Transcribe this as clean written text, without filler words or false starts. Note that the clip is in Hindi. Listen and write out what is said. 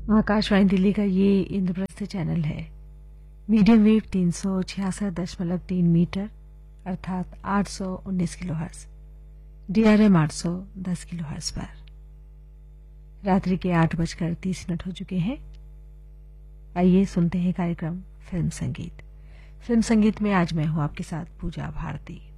आकाशवाणी दिल्ली का ये इंद्रप्रस्थ चैनल है। मीडियम वेव 366.3 मीटर अर्थात 819 किलोहर्ट्ज, DRM 810 किलोहर्ट्ज पर। रात्रि के 8:30 हो चुके हैं। आइए सुनते हैं कार्यक्रम फिल्म संगीत। फिल्म संगीत में आज मैं हूं आपके साथ पूजा भारती।